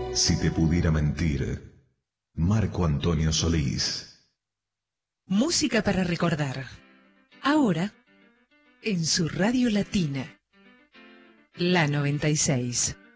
Si te pudiera mentir, Marco Antonio Solís. Música para recordar. Ahora, en su radio latina. La 96.